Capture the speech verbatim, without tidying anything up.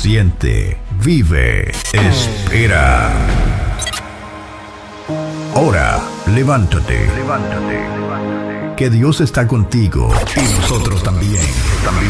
Siente, vive, espera. Ahora, levántate. Levántate. Que Dios está contigo y nosotros también. También.